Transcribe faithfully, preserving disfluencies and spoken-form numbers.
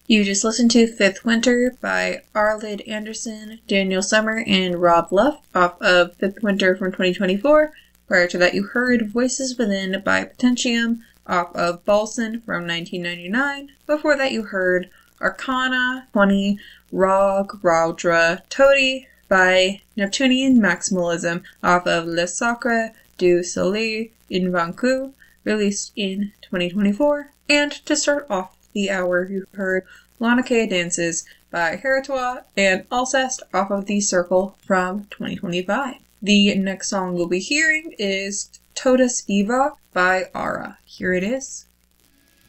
You just listened to Fifth Winter by Arlid Anderson, Daniel Summer, and Rob Luff off of Fifth Winter from twenty twenty-four. Prior to that, you heard Voices Within by Potentium off of Balsan from nineteen ninety-nine. Before that, you heard Arcana twenty, Rog, Raudra, Toady by Neptunian Maximalism off of Le Sacre du Soleil Invaincu, released in twenty twenty-four. And to start off the hour, you heard Lana-Kea Dances by Heritois and Alcest off of The Circle from twenty twenty-five. The next song we'll be hearing is Totus Eva by Ara. Here it is.